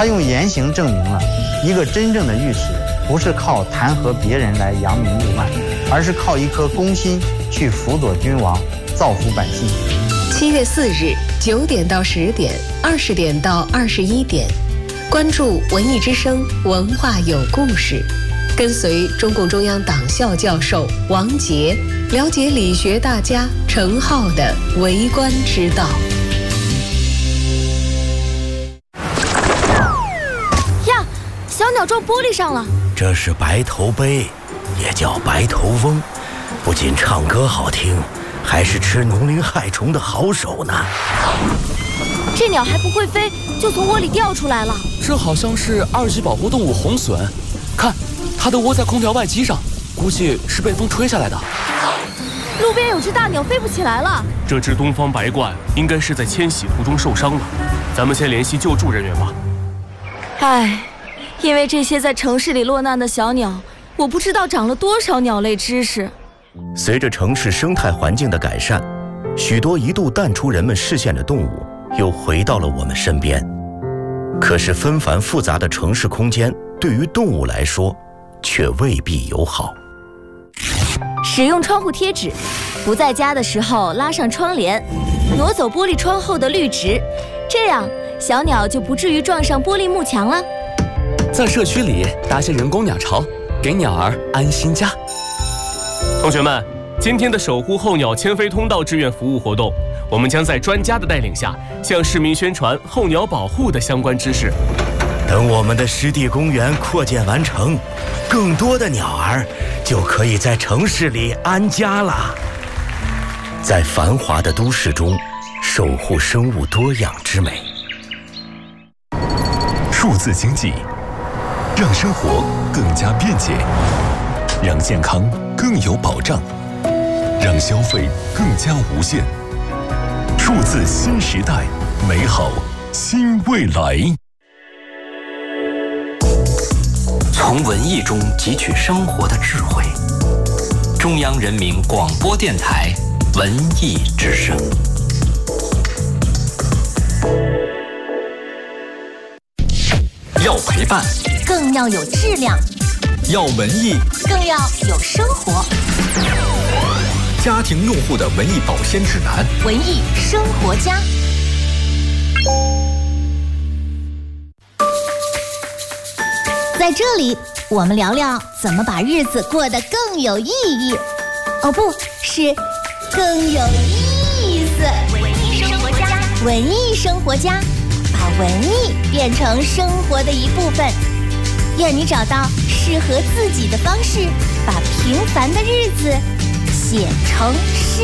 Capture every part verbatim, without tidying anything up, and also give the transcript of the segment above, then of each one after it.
他用言行证明了一个真正的御史不是靠弹劾别人来扬名立万，而是靠一颗公心去辅佐君王，造福百姓。 七月四日九点到十点，二十点到二十一点，关注文艺之声文化有故事，跟随中共中央党校教授王杰，了解理学大家程颢的为官之道。 呀，小鸟撞玻璃上了。 这是白头鹎，也叫白头翁，不仅唱歌好听，还是吃农林害虫的好手呢。 这鸟还不会飞，就从窝里掉出来了。 这好像是二级保护动物红隼，看，它的窝在空调外机上，估计是被风吹下来的。 路边有只大鸟飞不起来了。 这只东方白鹳应该是在迁徙途中受伤了，咱们先联系救助人员吧。 唉，因为这些在城市里落难的小鸟，我不知道长了多少鸟类知识。 随着城市生态环境的改善，许多一度淡出人们视线的动物又回到了我们身边。可是纷繁复杂的城市空间对于动物来说却未必友好。 使用窗户贴纸，不在家的时候拉上窗帘，挪走玻璃窗后的绿植，这样小鸟就不至于撞上玻璃幕墙了。 在社区里搭些人工鸟巢，给鸟儿安心家。 同学们，今天的守护候鸟迁飞通道志愿服务活动，我们将在专家的带领下，向市民宣传候鸟保护的相关知识。 等我们的湿地公园扩建完成，更多的鸟儿就可以在城市里安家了。在繁华的都市中，守护生物多样之美。 数字经济，让生活更加便捷，让健康更有保障，让消费更加无限。数字新时代，美好新未来。 从文艺中汲取生活的智慧。中央人民广播电台文艺之声。 要陪伴， 更要有质量； 要文艺， 更要有生活。 家庭用户的文艺保鲜指南， 文艺生活家。在这里，我们聊聊怎么把日子过得更有意义。哦，不是，更有意思。文艺生活家，文艺生活家，把文艺变成生活的一部分。愿你找到适合自己的方式，把平凡的日子写成诗。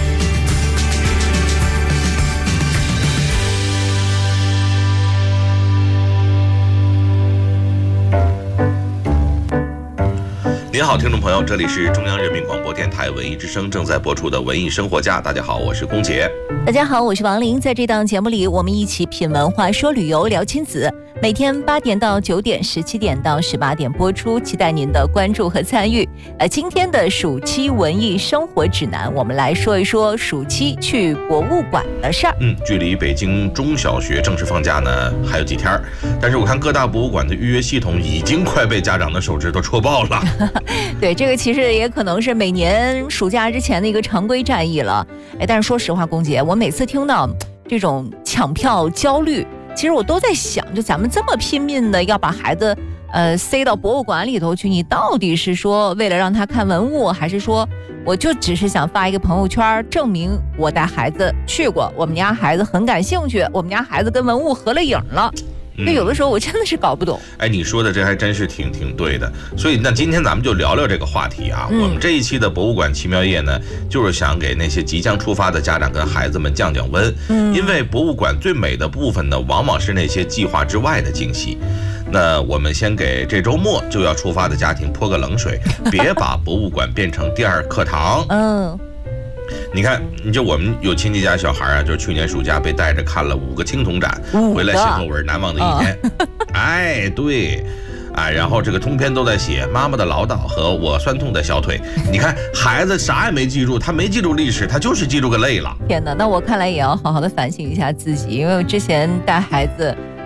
您好，听众朋友，这里是中央人民广播电台文艺之声正在播出的文艺生活家。大家好，我是龚杰。 大家好，我是王琳。在这档节目里，我们一起品文化、说旅游、聊亲子。每天八点到九点，十七点到十八点播出，期待您的关注和参与。呃，今天的暑期文艺生活指南，我们来说一说暑期去博物馆的事儿。 嗯，距离北京中小学正式放假呢还有几天，但是我看各大博物馆的预约系统已经快被家长的手指头戳爆了。 对，这个其实也可能是每年暑假之前的一个常规战役了。哎，但是说实话，龚姐，我每次听到这种抢票焦虑，其实我都在想，就咱们这么拼命的要把孩子呃塞到博物馆里头去，你到底是说为了让他看文物，还是说我就只是想发一个朋友圈证明我带孩子去过，我们家孩子很感兴趣，我们家孩子跟文物合了影了。那有的时候我真的是搞不懂。 哎，你说的这还真是挺挺对的。所以那今天咱们就聊聊这个话题啊。嗯、我们这一期的博物馆奇妙夜呢，就是想给那些即将出发的家长跟孩子们降降温。嗯，因为博物馆最美的部分呢，往往是那些计划之外的惊喜。那我们先给这周末就要出发的家庭泼个冷水，别把博物馆变成第二课堂。嗯。你看，你就我们有亲戚家小孩啊，就是去年暑假被带着看了五个青铜展，回来写作文难忘的一天。哦、哎，对，哎，然后这个通篇都在写妈妈的唠叨和我酸痛的小腿。你看，孩子啥也没记住，他没记住历史，他就是记住个累了。 天哪，那我看来也要好好的反省一下自己，因为我之前带孩子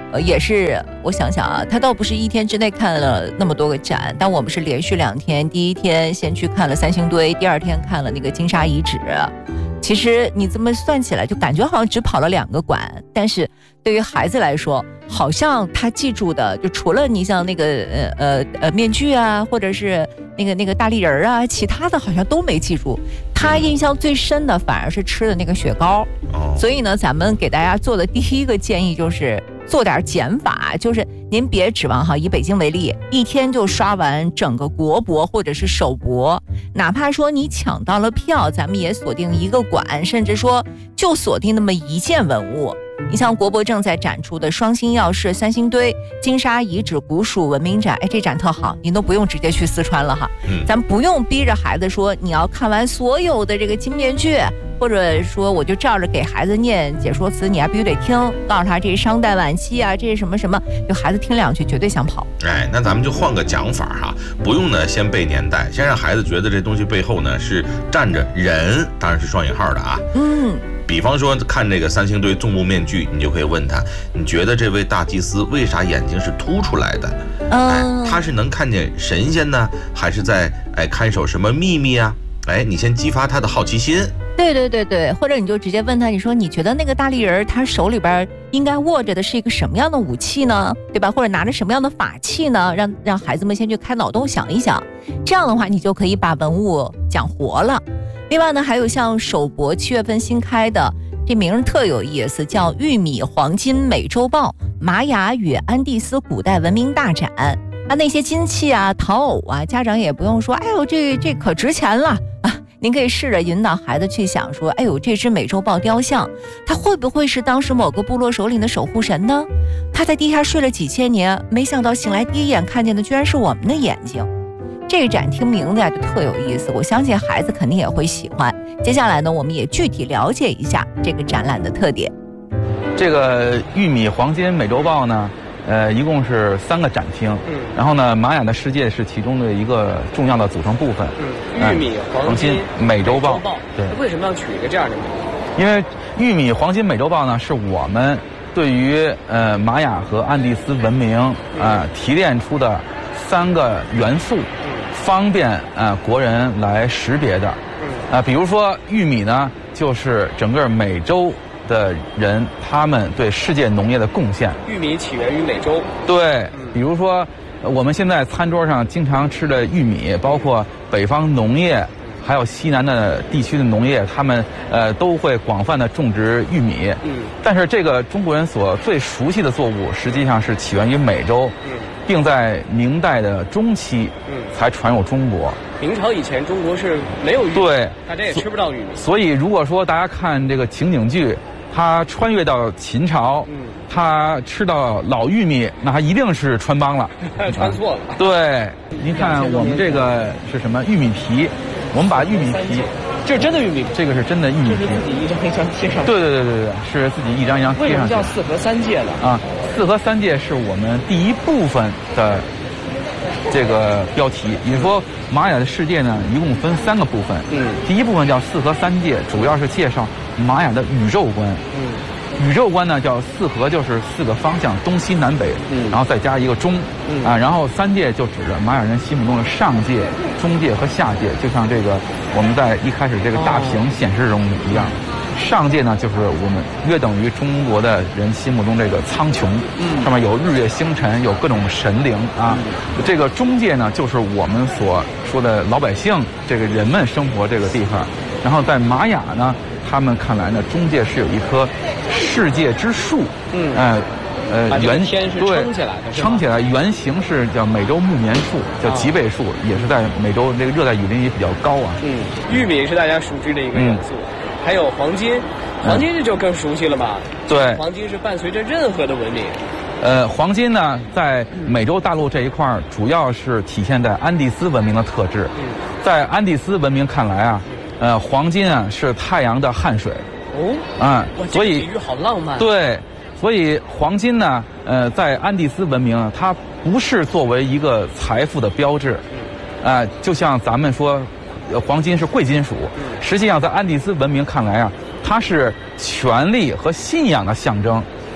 呃，也是我想想啊，他倒不是一天之内看了那么多个展，但我们是连续两天，第一天先去看了三星堆，第二天看了那个金沙遗址。其实你这么算起来，就感觉好像只跑了两个馆，但是对于孩子来说，好像他记住的就除了你像那个呃呃呃面具啊，或者是那个那个大力人啊，其他的好像都没记住。他印象最深的反而是吃的那个雪糕。所以呢，咱们给大家做的第一个建议就是做点减法，就是您别指望哈，以北京为例，一天就刷完整个国博或者是首博，哪怕说你抢到了票，咱们也锁定一个馆，甚至说就锁定那么一件文物。你像国博正在展出的双星耀世、三星堆、金沙遗址古蜀文明展，哎，这展特好，您都不用直接去四川了哈，嗯、咱不用逼着孩子说你要看完所有的这个金面具，或者说我就照着给孩子念解说词，你还必须得听，告诉他这是商代晚期啊，这是什么什么，就孩子听两句绝对想跑。 哎，那咱们就换个讲法哈，不用呢先背年代，先让孩子觉得这东西背后呢是站着人，当然是双引号的啊。嗯。比方说看这个三星堆纵目面具，你就可以问他，你觉得这位大祭司为啥眼睛是凸出来的？哎，他是能看见神仙呢，还是在哎看守什么秘密啊？哎，你先激发他的好奇心。 对对对对，或者你就直接问他，你说你觉得那个大力人他手里边应该握着的是一个什么样的武器呢？对吧？或者拿着什么样的法器呢？让让孩子们先去开脑洞想一想，这样的话你就可以把文物讲活了。另外呢，还有像首博七月份新开的，这名儿特有意思，叫玉米黄金美洲豹玛雅与安第斯古代文明大展。啊，那些金器啊、陶偶啊，家长也不用说，哎呦，这这可值钱了啊！您可以试着引导孩子去想说，哎呦，这只美洲豹雕像，它会不会是当时某个部落首领的守护神呢？他在地下睡了几千年，没想到醒来第一眼看见的居然是我们的眼睛。这个展听名字呀就特有意思，我相信孩子肯定也会喜欢。接下来呢，我们也具体了解一下这个展览的特点。 这个玉米黄金美洲豹呢，呃，一共是三个展厅。嗯。然后呢，玛雅的世界是其中的一个重要的组成部分。 嗯。玉米黄金美洲豹。 对。为什么要取一个这样的名字？ 因为玉米黄金美洲豹呢，是我们对于呃玛雅和安第斯文明啊、呃、提炼出的三个元素。方便啊、呃、国人来识别的，啊、呃，比如说玉米呢，就是整个美洲的人他们对世界农业的贡献。 玉米起源于美洲。 对，比如说我们现在餐桌上经常吃的玉米，包括北方农业，还有西南的地区的农业，他们呃都会广泛的种植玉米。嗯。但是这个中国人所最熟悉的作物，实际上是起源于美洲。嗯。并在明代的中期，嗯，才传入中国。 明朝以前，中国是没有玉米， 对， 大家也吃不到玉米。 所以，如果说大家看这个情景剧，他穿越到秦朝，嗯，他吃到老玉米，那他一定是穿帮了， 穿错了。 对，您看我们这个是什么玉米皮？我们把玉米皮， 这是真的玉米皮， 这个是真的玉米皮， 这是自己一张一张贴上。 对对对对对，是自己一张一张贴上去。 为什么叫四合三界呢？ 啊，四合三界是我们第一部分的这个标题。你说玛雅的世界呢，一共分三个部分。嗯，第一部分叫四合三界，主要是介绍玛雅的宇宙观。嗯。宇宙观呢叫四合，就是四个方向，东西南北，嗯，然后再加一个中，嗯啊，然后三界就指着玛雅人心目中的上界、中界和下界，就像这个我们在一开始这个大屏显示中一样。上界呢就是我们约等于中国的人心目中这个苍穹，嗯，上面有日月星辰，有各种神灵啊。嗯、这个中界呢就是我们所说的老百姓，这个人们生活这个地方。然后在玛雅呢，他们看来呢，中界是有一棵世界之树，嗯，呃，呃， 圆天是撑起来的， 撑起来，原型是叫美洲木棉树，叫脊背树，也是在美洲这个热带雨林也比较高啊。 嗯，玉米是大家熟知的一个元素，嗯、还有黄金，黄金这就更熟悉了吧？ 对， 黄金是伴随着任何的文明。 呃，黄金呢，在美洲大陆这一块儿，主要是体现在安第斯文明的特质。嗯、在安第斯文明看来啊。呃，黄金啊是太阳的汗水， 哦， 啊、嗯，所以这个比喻好浪漫。 对，所以黄金呢，呃，在安第斯文明啊，它不是作为一个财富的标志，啊、呃，就像咱们说，黄金是贵金属，实际上在安第斯文明看来啊，它是权力和信仰的象征。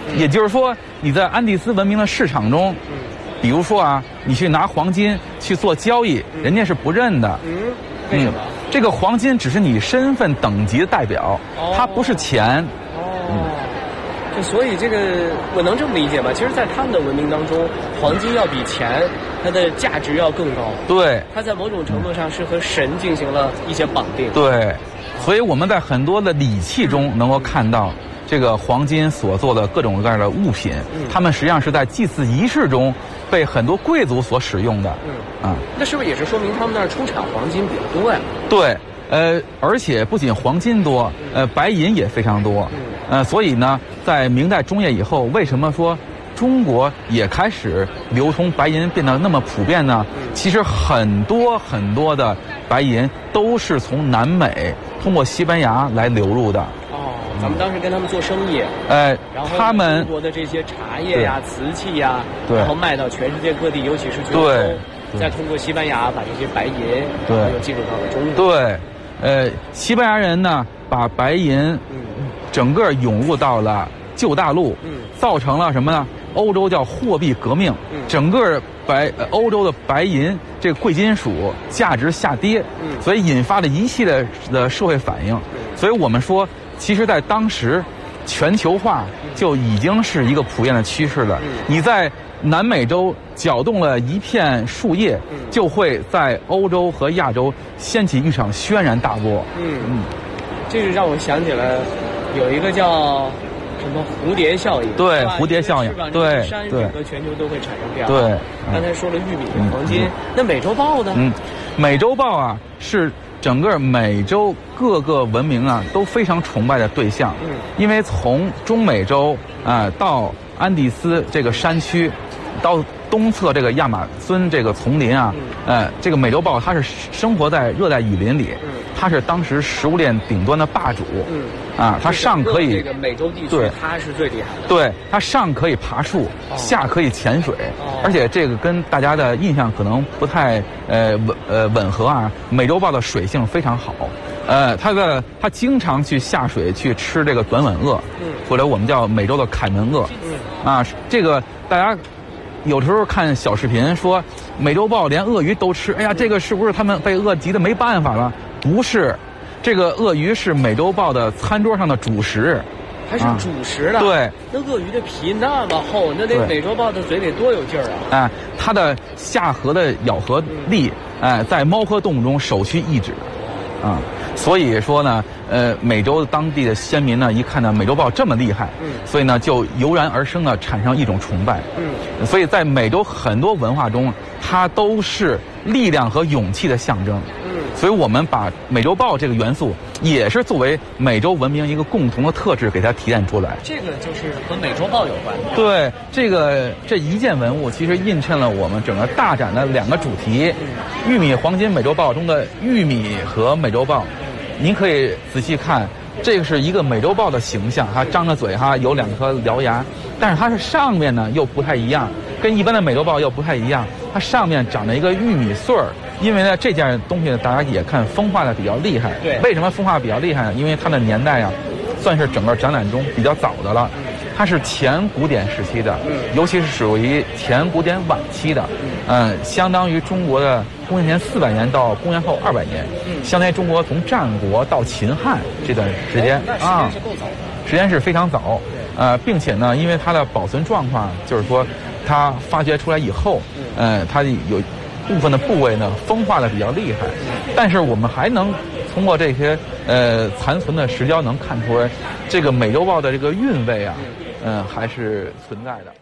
也就是说，你在安第斯文明的市场中，比如说啊，你去拿黄金去做交易，人家是不认的。 嗯，为什么？ 这个黄金只是你身份等级的代表，它不是钱。 哦。就所以这个我能这么理解吗？其实，在他们的文明当中，黄金要比钱它的价值要更高。 对， 它在某种程度上是和神进行了一些绑定。 对，所以我们在很多的礼器中能够看到这个黄金所做的各种各样的物品，嗯、它们实际上是在祭祀仪式中被很多贵族所使用的。 嗯啊，那是不是也是说明他们那儿出产黄金比较多呀？ 对。呃，而且不仅黄金多，呃，白银也非常多，呃，所以呢，在明代中叶以后，为什么说中国也开始流通白银变得那么普遍呢？其实很多很多的白银都是从南美通过西班牙来流入的。 哦，咱们当时跟他们做生意， 呃， 然后他们中国的这些茶叶呀、瓷器呀， 对， 然后卖到全世界各地，尤其是去欧洲，再通过西班牙把这些白银， 对， 又进入到了中国。 对。呃，西班牙人呢，把白银整个涌入到了旧大陆，嗯、造成了什么呢？欧洲叫货币革命，嗯、整个白、呃、欧洲的白银这个贵金属价值下跌，嗯、所以引发了一系列的社会反应。嗯、所以我们说，其实在当时，全球化就已经是一个普遍的趋势了。嗯、你在南美洲搅动了一片树叶，嗯、就会在欧洲和亚洲掀起一场轩然大波。 嗯嗯，这是让我想起了有一个叫什么蝴蝶效应。 对，蝴蝶效应。对山对。 整个全球都会产生变化。 对。 刚才说了玉米、黄金，嗯、那美洲豹呢？ 嗯，美洲豹啊是整个美洲各个文明啊都非常崇拜的对象。嗯。因为从中美洲啊、呃、到安第斯这个山区，到东侧这个亚马孙这个丛林啊，呃，这个美洲豹它是生活在热带雨林里，它是当时食物链顶端的霸主，啊，它上可以这个美洲地区它是最厉害的， 对，它上可以爬树，下可以潜水，而且这个跟大家的印象可能不太呃吻呃吻合啊，美洲豹的水性非常好。呃，它的它经常去下水去吃这个短吻鳄，嗯，或者我们叫美洲的凯门鳄，嗯，啊，这个大家有时候看小视频说美洲豹连鳄鱼都吃，哎呀，这个是不是他们被饿急的没办法了？不是，这个鳄鱼是美洲豹的餐桌上的主食。 它是主食的、啊， 对。 那鳄鱼的皮那么厚，那得美洲豹的嘴得多有劲儿啊！ 哎，它的下颌的咬合力，哎、呃，在猫科动物中首屈一指，啊、嗯，所以说呢，呃，美洲当地的先民呢，一看到美洲豹这么厉害，嗯，所以呢，就油然而生的产生一种崇拜，嗯，所以在美洲很多文化中，它都是力量和勇气的象征。所以我们把美洲豹这个元素也是作为美洲文明一个共同的特质给它提炼出来。 这个就是和美洲豹有关的。 对，这个这一件文物其实映衬了我们整个大展的两个主题：玉米、黄金、美洲豹中的玉米和美洲豹。您可以仔细看，这个是一个美洲豹的形象，它张着嘴哈，有两颗獠牙，但是它是上面呢又不太一样，跟一般的美洲豹又不太一样，它上面长着一个玉米穗儿。因为呢，这件东西呢，大家也看风化的比较厉害。 对， 为什么风化比较厉害呢？因为它的年代啊，算是整个展览中比较早的了。它是前古典时期的，嗯，尤其是属于前古典晚期的，嗯，呃、相当于中国的公元前四百年到公元后二百年，嗯，相当于中国从战国到秦汉这段时间、 哦、啊，时间是够早， 时间是非常早。呃，并且呢，因为它的保存状况，就是说，它发掘出来以后，呃，它有部分的部位呢风化的比较厉害，但是我们还能通过这些呃残存的石胶能看出来，这个美洲豹的这个韵味啊，嗯、呃，还是存在的。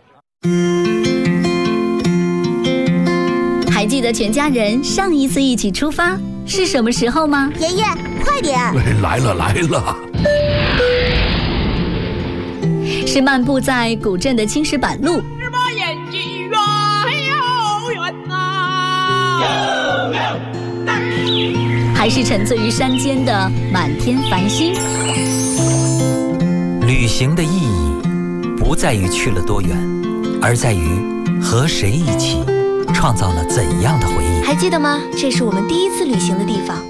还记得全家人上一次一起出发是什么时候吗？ 爷爷，快点！ 来了来了。 是漫步在古镇的青石板路， 日把眼睛远又远呐， 还是沉醉于山间的满天繁星？ 旅行的意义不在于去了多远，而在于和谁一起创造了怎样的回忆。 还记得吗？这是我们第一次旅行的地方。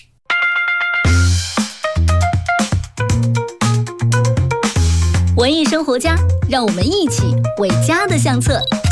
文艺生生活家，让我们一起为家的相册